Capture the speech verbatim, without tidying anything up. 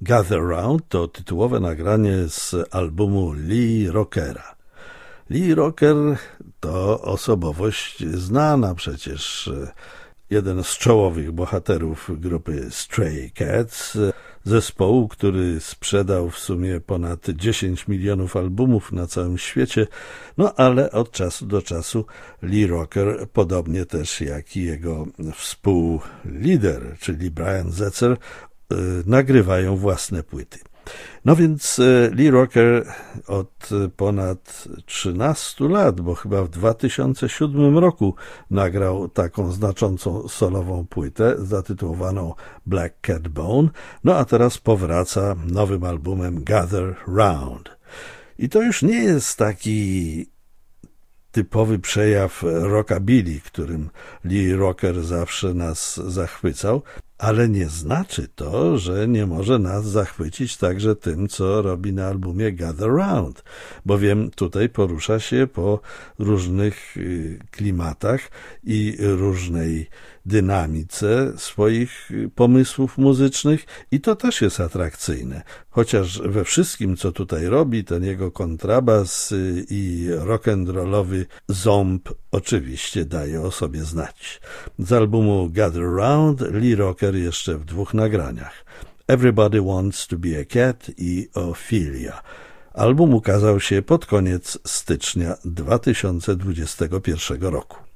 Gather Round to tytułowe nagranie z albumu Lee Rockera. Lee Rocker to osobowość znana przecież, jeden z czołowych bohaterów grupy Stray Cats, zespołu, który sprzedał w sumie ponad dziesięć milionów albumów na całym świecie, no ale od czasu do czasu Lee Rocker, podobnie też jak i jego współlider, czyli Brian Setzer, nagrywają własne płyty. No więc Lee Rocker od ponad trzynastu lat, bo chyba w dwa tysiące siódmym roku nagrał taką znaczącą solową płytę zatytułowaną Black Cat Bone, no a teraz powraca nowym albumem Gather Round. I to już nie jest taki typowy przejaw rockabilly, którym Lee Rocker zawsze nas zachwycał, ale nie znaczy to, że nie może nas zachwycić także tym, co robi na albumie Gather Round, bowiem tutaj porusza się po różnych klimatach i różnej dynamice swoich pomysłów muzycznych i to też jest atrakcyjne. Chociaż we wszystkim, co tutaj robi, ten jego kontrabas i rock'n'rollowy ząb oczywiście daje o sobie znać. Z albumu Gather Round Lee Rocker jeszcze w dwóch nagraniach. Everybody Wants to be a Cat i Ophelia. Album ukazał się pod koniec stycznia dwa tysiące dwudziestego pierwszego roku.